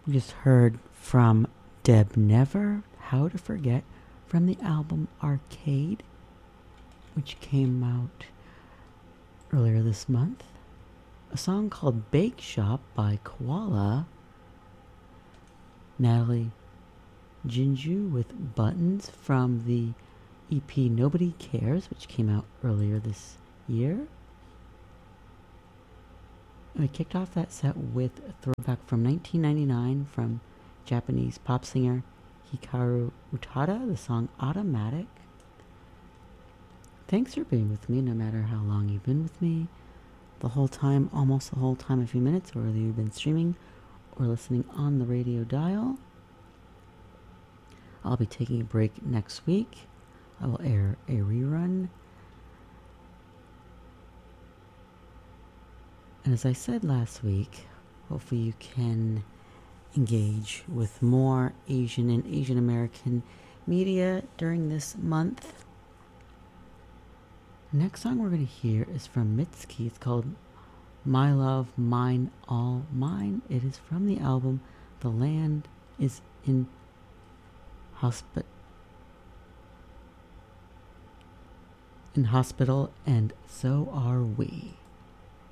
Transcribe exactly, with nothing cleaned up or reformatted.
We just heard from Deb Never, How to Forget, from the album Arcade, which came out earlier this month. A song called Bake Shop by Koala. Natalie Jinju with Buttons from the E P Nobody Cares, which came out earlier this year. We kicked off that set with a throwback from nineteen ninety-nine from Japanese pop singer Hikaru Utada, the song Automatic. Thanks for being with me, no matter how long you've been with me. The whole time, almost the whole time, a few minutes, or whether you've been streaming or listening on the radio dial. I'll be taking a break next week. I will air a rerun. And as I said last week, hopefully you can engage with more Asian and Asian American media during this month. The next song we're going to hear is from Mitski. It's called My Love, Mine, All Mine. It is from the album The Land is in Hospital. In hospital, and so are we.